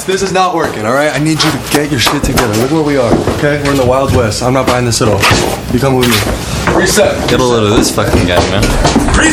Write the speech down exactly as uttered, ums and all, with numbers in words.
Max, this is not working, all right? I need you to get your shit together. Look where we are, okay? We're in the Wild West. I'm not buying this at all. You come with me. Reset. Get a load of this fucking guy, man.